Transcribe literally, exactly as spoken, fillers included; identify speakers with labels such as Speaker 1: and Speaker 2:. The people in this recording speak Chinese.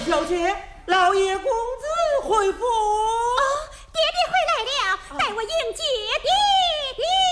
Speaker 1: 小姐，老爷公子回府。